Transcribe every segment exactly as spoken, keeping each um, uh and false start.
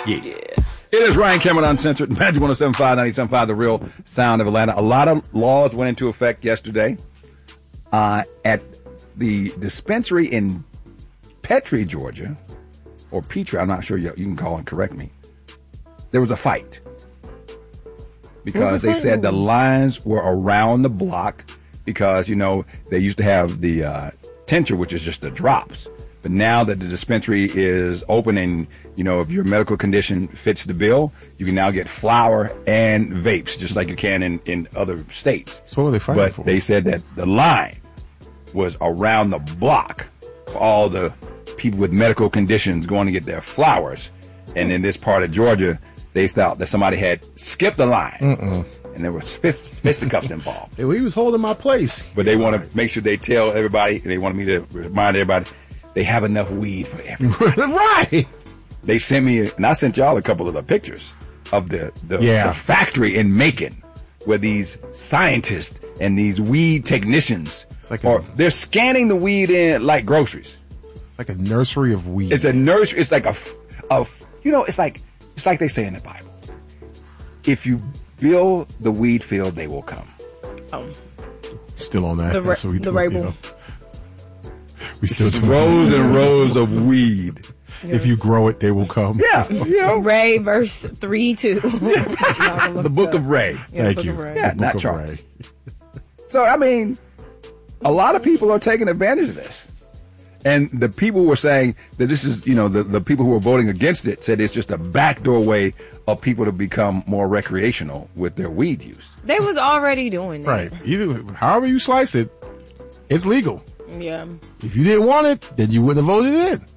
Yeah. yeah. It is Ryan Cameron Uncensored, Magic one oh seven point five, ninety-seven point five, the real sound of Atlanta. A lot of laws went into effect yesterday uh, at the dispensary in Petrie, Georgia, or Petrie, I'm not sure you, you can call and correct me. There was a fight because they said the lines were around the block because, you know, they used to have the uh, tincture, which is just the drops. But now that the dispensary is open and, you know, if your medical condition fits the bill, you can now get flour and vapes, just like you can in, in other states. So what are they fighting but for? They said that the line was around the block for all the people with medical conditions going to get their flowers. And in this part of Georgia, they thought that somebody had skipped the line. Mm-mm. And there was fist, fisticuffs involved. Hey, well, he was holding my place. But they want to make sure they tell everybody, they wanted me to remind everybody, they have enough weed for everybody. Right. They sent me, and I sent y'all a couple of the pictures of the, the, yeah. the factory in Macon where these scientists and these weed technicians, like are, a, they're scanning the weed in like groceries. It's like a nursery of weed. It's a nursery. It's like a, a, you know, it's like, it's like they say in the Bible. If you build the weed field, they will come. Oh. Still on that. The, That's what we the do. Rabel. You know. We still do rows and rows of weed. If you grow it, they will come. Yeah, you know. Ray, verse three two. The Book of Ray. Yeah, Thank you. Yeah, not Charlie. So I mean, a lot of people are taking advantage of this, and the people were saying that this is, you know, the the people who were voting against it said it's just a backdoor way of people to become more recreational with their weed use. They was already doing that. Right. Either however you slice it, it's legal. Yeah. If you didn't want it, then you wouldn't have voted it in.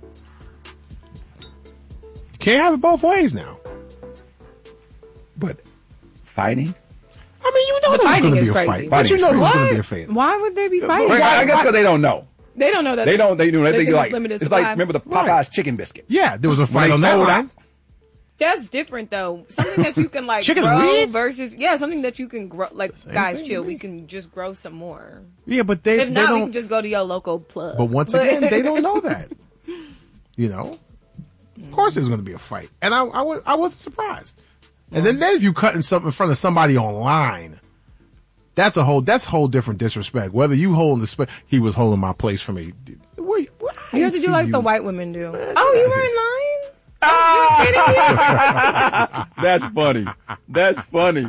You can't have it both ways now. But fighting? I mean, you know The there's going to be a crazy. fight. But you know there's going to be a fight. Why would they be fighting? Well, I guess because they don't know. They don't know that. They don't. They do. They think like limited it's supply. like remember the Popeyes Right. chicken biscuit. Yeah, there was a When fight they on that sold line. out, That's different though. Something that you can like Chicken grow weed? versus yeah, something that you can grow. Like guys, thing chill. to We me. can just grow some more. Yeah, but they, If they not, we don't. can just go to your local plug. But once again, they don't know that. You know, of course there's going to be a fight, and I, I was I wasn't surprised. And then, then if you cutting something in front of somebody online, that's a whole that's whole different disrespect. Whether you holding the spe- he was holding my place for me. Where, where, I You have to see do like you. the white women do. Oh, you were in line? that's funny. That's funny.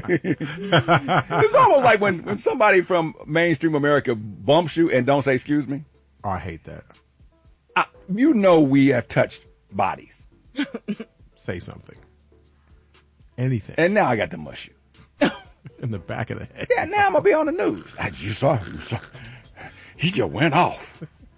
It's almost like when, when somebody from mainstream America bumps you and don't say excuse me. Oh, I hate that. I, you know we have touched bodies. Say something. Anything. And now I got to mush you. In the back of the head. Yeah, now I'm going to be on the news. I, you saw you saw. He just went off.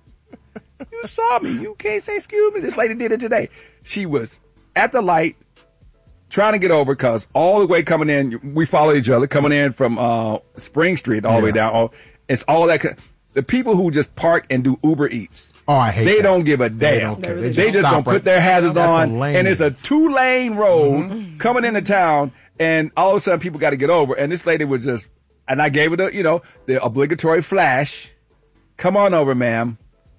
You saw me. You can't say excuse me. This lady did it today. She was at the light trying to get over because all the way coming in, we followed each other, coming in from uh, Spring Street all the Yeah. way down. All, it's all that. co- The people who just park and do Uber Eats. Oh, I hate They that. don't give a They damn. don't care. They They just stop gonna put right- their hazards That's a on, lane. and it's a two lane road mm-hmm. coming into town, and all of a sudden people got to get over. And this lady was just, and I gave her the, you know, the obligatory flash. Come on over, ma'am.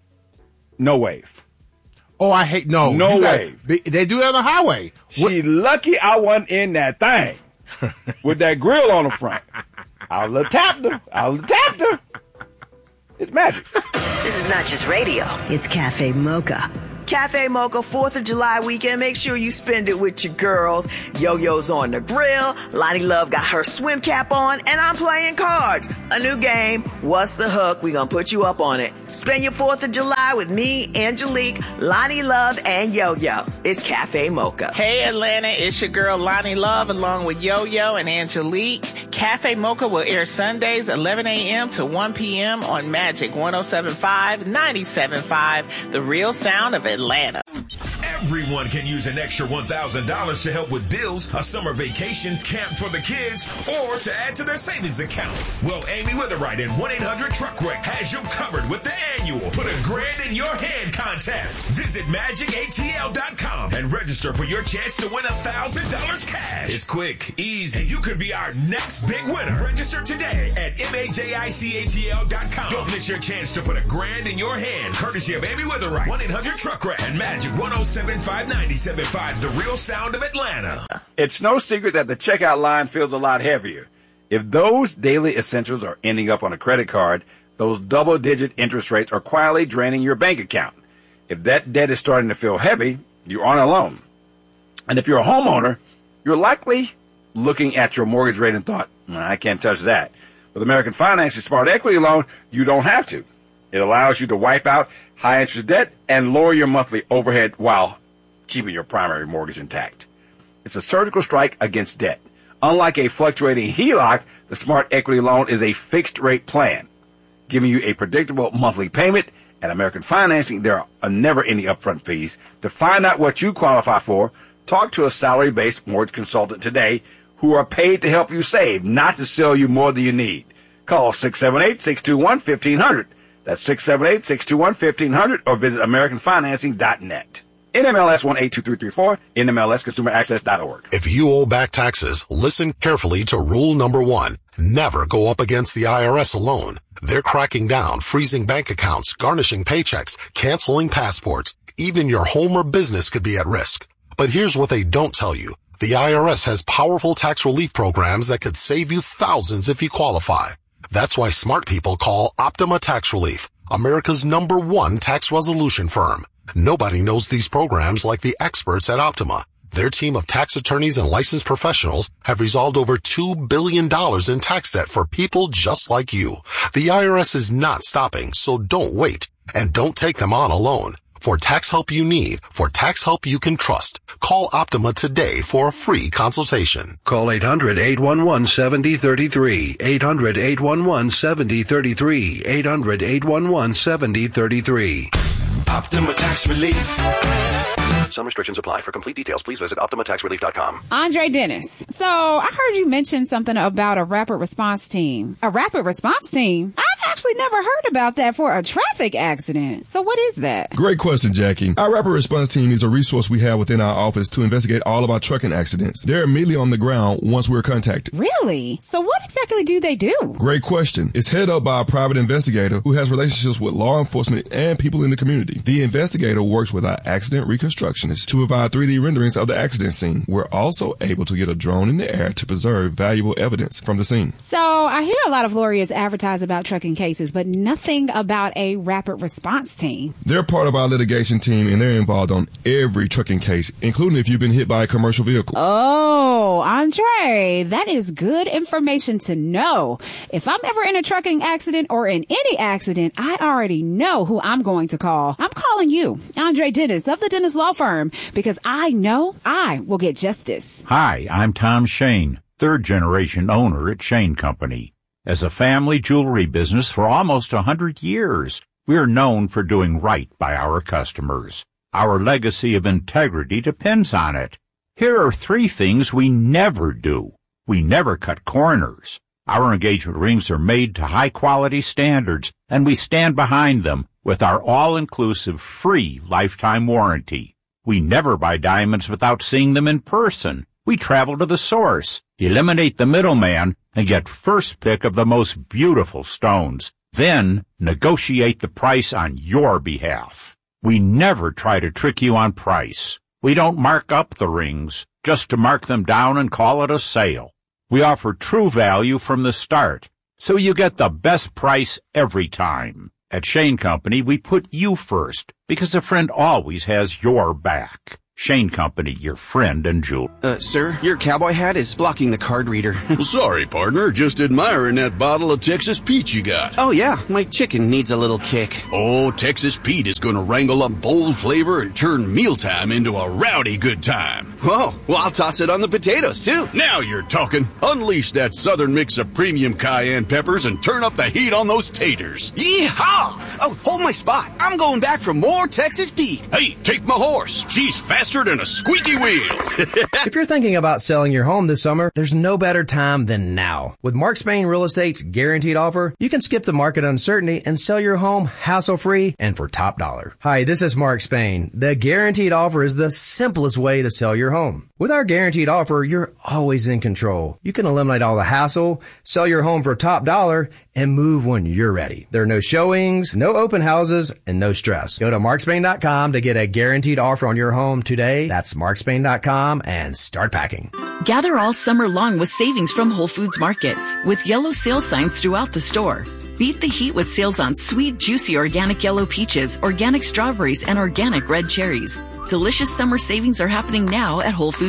No wave. Oh, I hate no. No You got- way. They, they do that on the highway. She lucky I wasn't in that thing with that grill on the front. I would have tapped her. I would have tapped her. It's magic. This is not just radio. It's Cafe Mocha. Cafe Mocha fourth of July weekend. Make sure you spend it with your girls. Yo-Yo's on the grill. Lonnie Love got her swim cap on. And I'm playing cards. A new game. What's the hook? We gonna put you up on it. Spend your fourth of July with me, Angelique, Lonnie Love, and Yo-Yo. It's Cafe Mocha. Hey Atlanta, it's your girl Lonnie Love along with Yo-Yo and Angelique. Cafe Mocha will air Sundays eleven a.m. to one p.m. on Magic one oh seven point five, ninety-seven point five, the real sound of Atlanta. Everyone can use an extra one thousand dollars to help with bills, a summer vacation, camp for the kids, or to add to their savings account. Well, Amy Witherite and one eight hundred truck wreck has you covered with the annual Put a Grand in Your Hand contest. Visit magic A T L dot com and register for your chance to win one thousand dollars cash. It's quick, easy, and you could be our next big winner. Register today at magic A T L dot com. Don't miss your chance to put a grand in your hand, courtesy of Amy Witherite, one eight hundred truck wreck, and Magic one oh seven seven five, nine seven five, The Real Sound of Atlanta. It's no secret that the checkout line feels a lot heavier. If those daily essentials are ending up on a credit card, those double-digit interest rates are quietly draining your bank account. If that debt is starting to feel heavy, you aren't alone. And if you're a homeowner, you're likely looking at your mortgage rate and thought, I can't touch that. With American Financing Smart Equity Loan, you don't have to. It allows you to wipe out high-interest debt and lower your monthly overhead while keeping your primary mortgage intact. It's a surgical strike against debt. Unlike a fluctuating H E L O C, the Smart Equity Loan is a fixed-rate plan, giving you a predictable monthly payment. At American Financing, there are never any upfront fees. To find out what you qualify for, talk to a salary-based mortgage consultant today who are paid to help you save, not to sell you more than you need. Call six seven eight, six two one, one five zero zero. That's six seven eight, six two one, one five zero zero or visit american financing dot net. N M L S one eight two three three four, N M L S consumer access dot org. If you owe back taxes, listen carefully to rule number one. Never go up against the I R S alone. They're cracking down, freezing bank accounts, garnishing paychecks, canceling passports. Even your home or business could be at risk. But here's what they don't tell you. The I R S has powerful tax relief programs that could save you thousands if you qualify. That's why smart people call Optima Tax Relief, America's number one tax resolution firm. Nobody knows these programs like the experts at Optima. Their team of tax attorneys and licensed professionals have resolved over two billion dollars in tax debt for people just like you. The I R S is not stopping, so don't wait. And don't take them on alone. For tax help you need, for tax help you can trust, call Optima today for a free consultation. Call eight hundred, eight one one, seven zero three three, eight hundred, eight one one, seven zero three three, eight hundred, eight one one, seven zero three three. Optima Tax Relief. Some restrictions apply. For complete details, please visit optima tax relief dot com. Andre Dennis. So I heard you mention something about a rapid response team. A rapid response team? I've actually never heard about that for a traffic accident. So what is that? Great question, Jackie. Our rapid response team is a resource we have within our office to investigate all of our trucking accidents. They're immediately on the ground once we're contacted. Really? So what exactly do they do? Great question. It's headed up by a private investigator who has relationships with law enforcement and people in the community. The investigator works with our accident reconstructionists to provide three D renderings of the accident scene. We're also able to get a drone in the air to preserve valuable evidence from the scene. So I hear a lot of lawyers advertise about trucking cases, but nothing about a rapid response team. They're part of our litigation team, and they're involved on every trucking case, including if you've been hit by a commercial vehicle. Oh, Andre, that is good information to know. If I'm ever in a trucking accident or in any accident, I already know who I'm going to call. I'm calling you, Andre Dennis of the Dennis Law Firm, because I know I will get justice. Hi, I'm Tom Shane, third-generation owner at Shane Company. As a family jewelry business for almost a hundred years, we're known for doing right by our customers. Our legacy of integrity depends on it. Here are three things we never do. We never cut corners. Our engagement rings are made to high-quality standards, and we stand behind them with our all-inclusive free lifetime warranty. We never buy diamonds without seeing them in person. We travel to the source, eliminate the middleman, and get first pick of the most beautiful stones. Then negotiate the price on your behalf. We never try to trick you on price. We don't mark up the rings just to mark them down and call it a sale. We offer true value from the start, so you get the best price every time. At Shane Company, we put you first, because a friend always has your back. Shane Company, your friend and jewel. Uh, sir, your cowboy hat is blocking the card reader. Sorry, partner. Just admiring that bottle of Texas Pete you got. Oh, yeah. My chicken needs a little kick. Oh, Texas Pete is going to wrangle up bold flavor and turn mealtime into a rowdy good time. Whoa. Well, I'll toss it on the potatoes, too. Now you're talking. Unleash that southern mix of premium cayenne peppers and turn up the heat on those taters. Yeehaw! Oh, hold my spot. I'm going back for more Texas Pete. Hey, take my horse. She's fast faster than a squeaky wheel. If you're thinking about selling your home this summer, there's no better time than now. With Mark Spain Real Estate's guaranteed offer, you can skip the market uncertainty and sell your home hassle-free and for top dollar. Hi, this is Mark Spain. The guaranteed offer is the simplest way to sell your home. With our guaranteed offer, you're always in control. You can eliminate all the hassle, sell your home for top dollar, and move when you're ready. There are no showings, no open houses, and no stress. Go to mark spain dot com to get a guaranteed offer on your home today. That's mark spain dot com and start packing. Gather all summer long with savings from Whole Foods Market with yellow sale signs throughout the store. Beat the heat with sales on sweet, juicy organic yellow peaches, organic strawberries, and organic red cherries. Delicious summer savings are happening now at Whole Foods